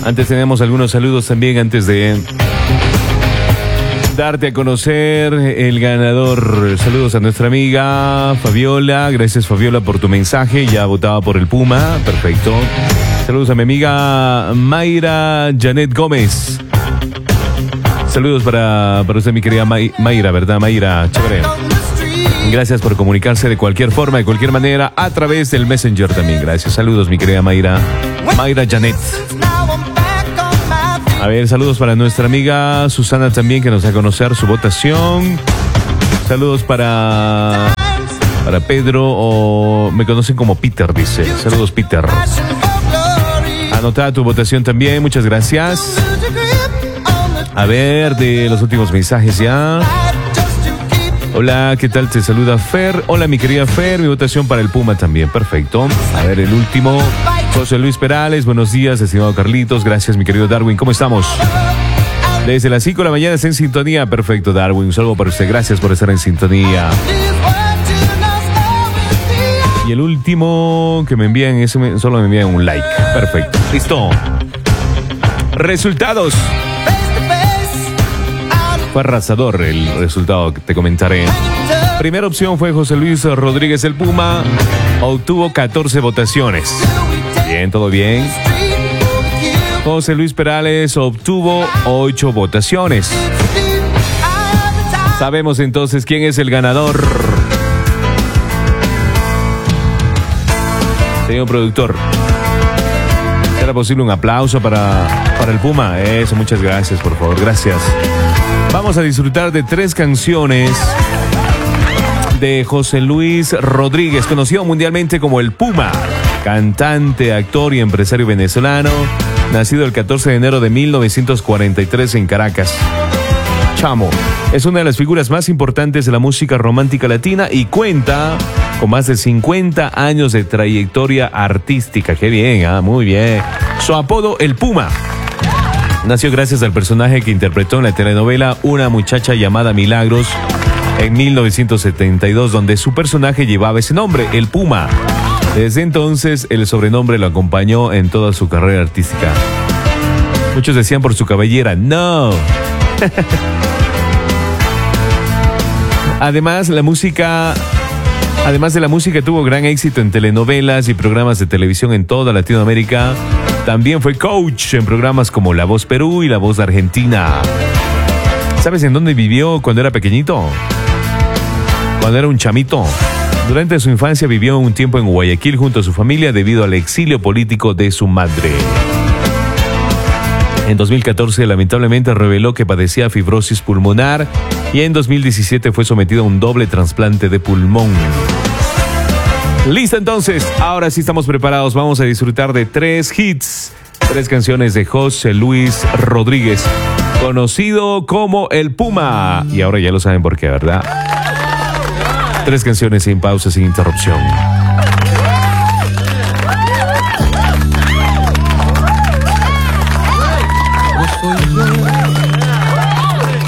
Antes tenemos algunos saludos también antes de darte a conocer el ganador. Saludos a nuestra amiga Fabiola. Gracias, Fabiola, por tu mensaje. Ya votaba por el Puma. Perfecto. Saludos a mi amiga Mayra Janet Gómez. Saludos para usted, mi querida Mayra, ¿verdad? Mayra, chévere. Gracias por comunicarse de cualquier forma, de cualquier manera, a través del Messenger también. Gracias. Saludos, mi querida Mayra Janet. A ver, saludos para nuestra amiga Susana también, que nos da a conocer su votación. Saludos para Pedro, o me conocen como Peter, dice. Saludos, Peter. Anotada tu votación también, muchas gracias. A ver, de los últimos mensajes ya. Hola, ¿qué tal? Te saluda Fer. Hola, mi querida Fer, mi votación para el Puma también, perfecto. A ver, el último, José Luis Perales. Buenos días, estimado Carlitos. Gracias, mi querido Darwin. ¿Cómo estamos? Desde las 5 de la mañana está en sintonía. Perfecto, Darwin. Un saludo para usted. Gracias por estar en sintonía. Y el último que me envían, solo me envían un like. Perfecto. Listo. Resultados. Fue arrasador el resultado que te comentaré. Primera opción fue José Luis Rodríguez el Puma. Obtuvo 14 votaciones. Bien, todo bien. José Luis Perales obtuvo 8 votaciones. Sabemos entonces quién es el ganador. Señor productor, ¿será posible un aplauso para el Puma? Eso, muchas gracias, por favor, gracias. Vamos a disfrutar de 3 canciones de José Luis Rodríguez, conocido mundialmente como el Puma, cantante, actor y empresario venezolano, nacido el 14 de enero de 1943 en Caracas. Chamo es una de las figuras más importantes de la música romántica latina y cuenta con más de 50 años de trayectoria artística. ¡Qué bien! Muy bien. Su apodo, el Puma, nació gracias al personaje que interpretó en la telenovela Una muchacha llamada Milagros en 1972, donde su personaje llevaba ese nombre, el Puma. Desde entonces, el sobrenombre lo acompañó en toda su carrera artística. Muchos decían por su cabellera, no. Además de la música, tuvo gran éxito en telenovelas y programas de televisión en toda Latinoamérica. También fue coach en programas como La Voz Perú y La Voz Argentina. ¿Sabes en dónde vivió cuando era pequeñito? Cuando era un chamito. Durante su infancia vivió un tiempo en Guayaquil junto a su familia debido al exilio político de su madre. En 2014, lamentablemente, reveló que padecía fibrosis pulmonar y en 2017 fue sometido a un doble trasplante de pulmón. Listo, entonces, ahora sí estamos preparados. Vamos a disfrutar de 3 hits, 3 canciones de José Luis Rodríguez, conocido como el Puma. Y ahora ya lo saben por qué, ¿verdad? 3 canciones sin pausa, sin interrupción.